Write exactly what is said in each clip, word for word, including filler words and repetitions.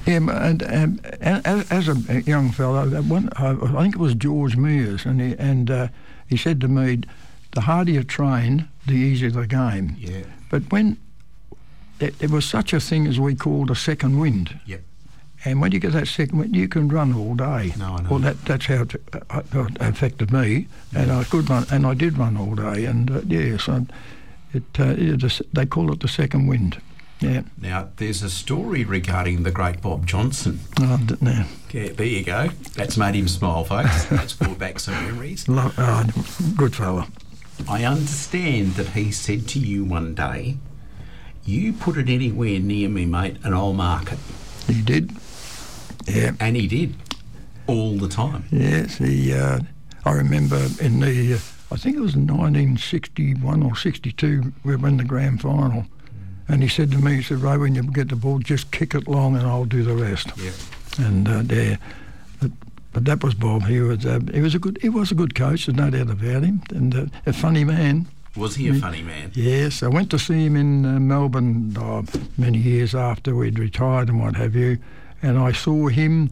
Yeah, and, and, and as a young fellow, one, I think it was George Mears, and he, and uh, he said to me, the harder you train, the easier the game. Yeah. But when there, there was such a thing as we called a second wind. Yep. And when you get that second wind, you can run all day. No, I know. Well, that, that's how it uh, affected me, yeah. and I could run, and I did run all day, and uh, yes, I, it, uh, it is, they call it the second wind. Yeah. Now, there's a story regarding the great Bob Johnson. Oh, no. Yeah, there you go. That's made him smile, folks. That's brought back some memories. Lo- oh, good fella. I understand that he said to you one day, you put it anywhere near me, mate, and I'll mark it. He did. Yeah. And he did. All the time. Yes, he, uh, I remember in the, uh, I think it was nineteen sixty-one or sixty-two, we won the grand final. Mm. And he said to me, he said, Ray, when you get the ball, just kick it long and I'll do the rest. Yeah. And uh, yeah, but, but that was Bob. He was, uh, he was a good, he was a good coach. There's no doubt about him, and uh, a funny man. Was he a funny man? Yes, I went to see him in uh, Melbourne uh, many years after we'd retired and what have you, and I saw him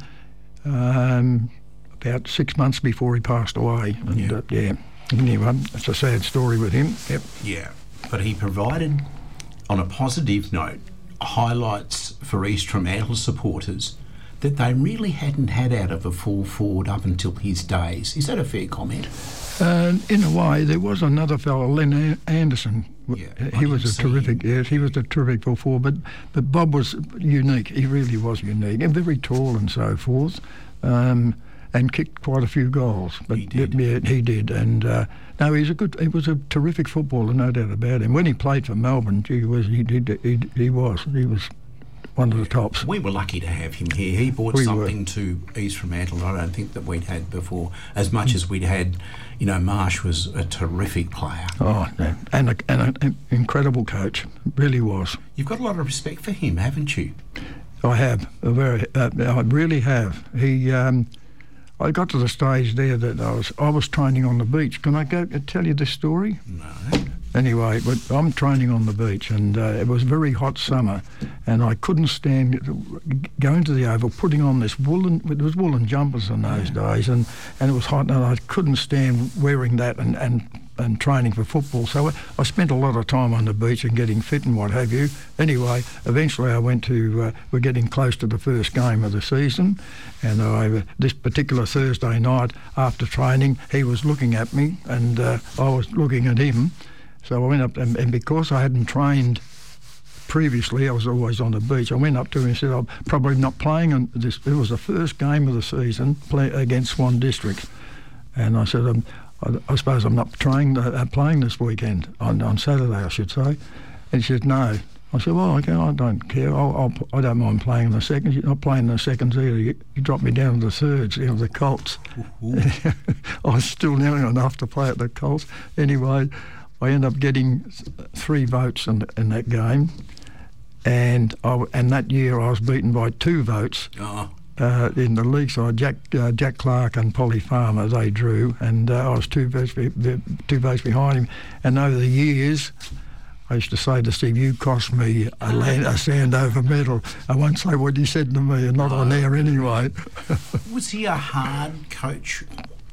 um, about six months before he passed away. And yeah, uh, yeah. Anyway, it's a sad story with him. Yep. Yeah, but he provided, on a positive note, highlights for East Fremantle supporters that they really hadn't had out of a full forward up until his days. Is that a fair comment? Uh, in a way, there was another fellow, Len Anderson. Yeah, he was a terrific, him. yes, he was a terrific full forward, but, but Bob was unique. He really was unique, and very tall and so forth, um, and kicked quite a few goals. But he did. Yeah, he did, and uh, no, he's a good. He was a terrific footballer, no doubt about him. When he played for Melbourne, gee, was he did he, he was he was. one of the tops. We were lucky to have him here. He brought we something were. to East Fremantle I don't think that we'd had before, as much mm. as we'd had, you know, Marsh was a terrific player. Oh, yeah. and, a, and an incredible coach, really was. You've got a lot of respect for him, haven't you? I have, a very, uh, I really have. He, um, I got to the stage there that I was, I was training on the beach. Can I go tell you this story? No. Anyway, but I'm training on the beach, and uh, it was a very hot summer, and I couldn't stand going to the Oval, putting on this woolen, it was woolen jumpers in those yeah. days, and, and it was hot, and I couldn't stand wearing that and, and, and training for football. So I, I spent a lot of time on the beach and getting fit and what have you. Anyway, eventually I went to, uh, we're getting close to the first game of the season, and I, this particular Thursday night after training, he was looking at me, and uh, I was looking at him. So I went up, and, and because I hadn't trained previously, I was always on the beach, I went up to him and said, I'm probably not playing on this. It was the first game of the season play against Swan District. And I said, um, I, I suppose I'm not trying, uh, playing this weekend, on, on Saturday, I should say. And he said, no. I said, well, okay, I don't care. I'll, I'll, I don't mind playing in the seconds. You're not playing in the seconds either. You, you dropped me down to the thirds, you know, the Colts. I was still young enough to play at the Colts. Anyway, I ended up getting three votes in, in that game, and I, and that year I was beaten by two votes oh. uh, in the league side. Jack uh, Jack Clark and Polly Farmer, they drew, and uh, I was two votes, be, two votes behind him. And over the years, I used to say to Steve, you cost me a, land, a Sandover medal. I won't say what he said to me, and not oh. on air anyway. Was he a hard coach?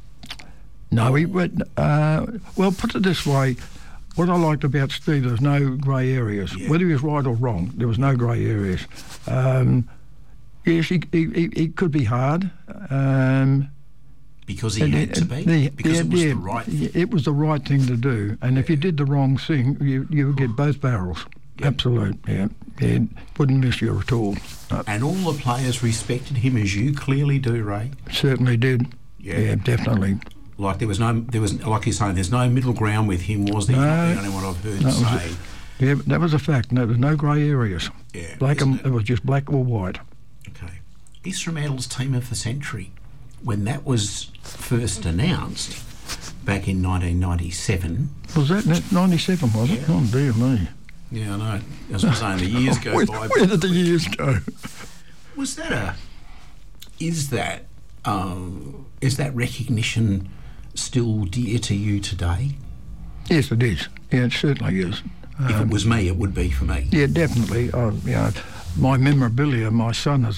No, he went, uh, well, put it this way, what I liked about Steve, there was no grey areas. Yeah. Whether he was right or wrong, there was no grey areas. Um, yes, he, he, he could be hard. Um, because he had to be? The, because yeah, it was yeah, the right thing? It was the right thing to do. And yeah. if you did the wrong thing, you, you would get both barrels. Yep. Absolute, yeah. yeah. Wouldn't miss you at all. No. And all the players respected him as you clearly do, Ray? Certainly did. Yeah, yeah definitely. Like there was no, there was like you're saying, there's no middle ground with him, was there? No, Not the only one I've heard no, say. A, yeah, that was a fact. No, there was no grey areas. Yeah, black and it? it was just black or white. Okay. East Fremantle's team of the century, when that was first announced back in nineteen ninety-seven. Was that ninety-seven? Was it? Yeah. Oh dear me. Yeah, I know. As I was saying, the years go where, by. Where did the years go? Was that a? Is that? Um, is that recognition still dear to you today? Yes, it is. Yeah, it certainly is. If um, it was me, it would be for me. Yeah, definitely. Uh, you know, my memorabilia, my son has